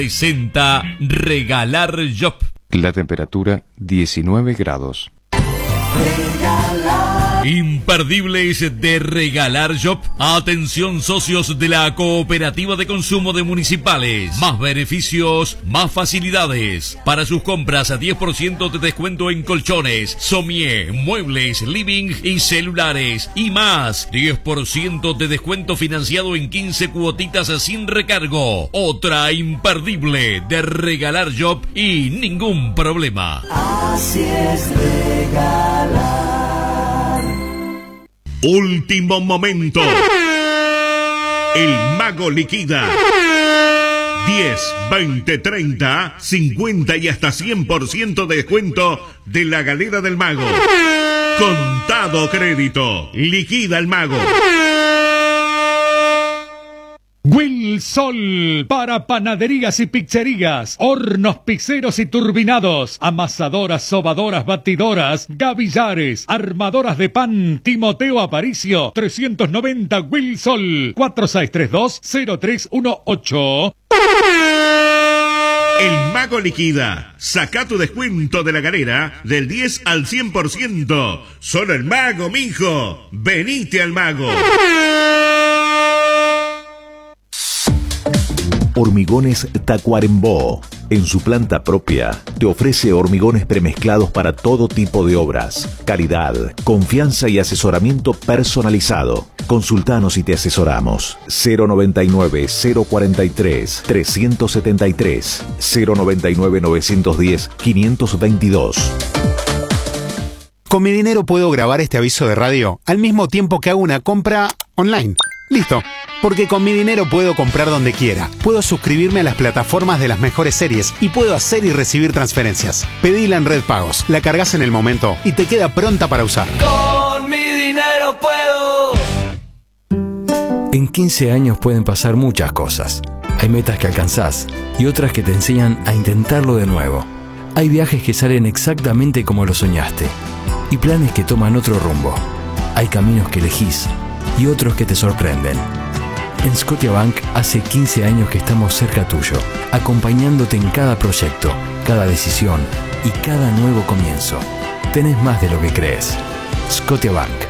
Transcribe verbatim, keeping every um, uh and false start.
Presenta Regalar Shop. La temperatura diecinueve grados. Imperdibles de Regalar Shop. Atención, socios de la Cooperativa de Consumo de Municipales. Más beneficios, más facilidades. Para sus compras a diez por ciento de descuento en colchones, somier, muebles, living y celulares. Y más, diez por ciento de descuento financiado en quince cuotitas sin recargo. Otra imperdible de Regalar Shop y ningún problema. Así es regalar. Último momento. El Mago liquida. diez, veinte, treinta, cincuenta y hasta cien por ciento de descuento de la Galera del Mago. Contado crédito. Liquida el Mago. Wilsol, para panaderías y pizzerías, hornos pizzeros y turbinados, amasadoras, sobadoras, batidoras, gavillares, armadoras de pan. Timoteo Aparicio, trescientos noventa Wilsol, cuatro seis tres dos cero tres uno ocho. El Mago liquida. Saca tu descuento de la Galera del diez al cien por ciento. Solo el Mago, mijo. Venite al Mago. Hormigones Tacuarembó. En su planta propia, te ofrece hormigones premezclados para todo tipo de obras. Calidad, confianza y asesoramiento personalizado. Consultanos y te asesoramos. cero noventa y nueve, cero cuarenta y tres, trescientos setenta y tres. cero noventa y nueve, novecientos diez, quinientos veintidós. Con mi dinero puedo grabar este aviso de radio al mismo tiempo que hago una compra online. Listo. Porque con mi dinero puedo comprar donde quiera, puedo suscribirme a las plataformas de las mejores series y puedo hacer y recibir transferencias. Pedila en Red Pagos, la cargas en el momento y te queda pronta para usar. Con mi dinero puedo. En quince años pueden pasar muchas cosas. Hay metas que alcanzás y otras que te enseñan a intentarlo de nuevo. Hay viajes que salen exactamente como lo soñaste y planes que toman otro rumbo. Hay caminos que elegís y otros que te sorprenden. En Scotiabank hace quince años que estamos cerca tuyo, acompañándote en cada proyecto, cada decisión y cada nuevo comienzo. Tenés más de lo que crees. Scotiabank,